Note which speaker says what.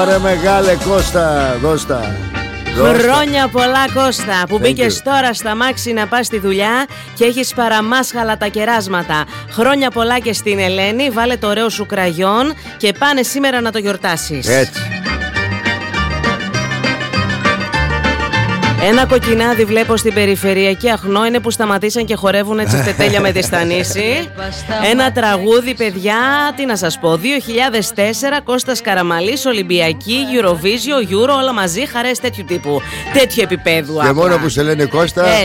Speaker 1: Δώστα ρε μεγάλε Κώστα, δώστα.
Speaker 2: Χρόνια πολλά Κώστα, που μπήκες τώρα στα μάξι να πας στη δουλειά και έχεις παραμάσχαλα τα κεράσματα. Χρόνια πολλά και στην Ελένη, βάλε το ωραίο σου κραγιόν και πάνε σήμερα να το γιορτάσεις.
Speaker 1: Έτσι.
Speaker 2: Ένα κοκκινάδι βλέπω στην περιφερειακή Αχνό, είναι που σταματήσαν και χορεύουν έτσι στετέλια με τη Στανίση. Ένα τραγούδι, παιδιά, τι να σας πω, 2004, Κώστας Καραμαλής, Ολυμπιακή, Eurovision, Euro, όλα μαζί, χαρές τέτοιου τύπου, τέτοιου επίπεδου.
Speaker 1: Και μόνο που σε λένε Κώστα.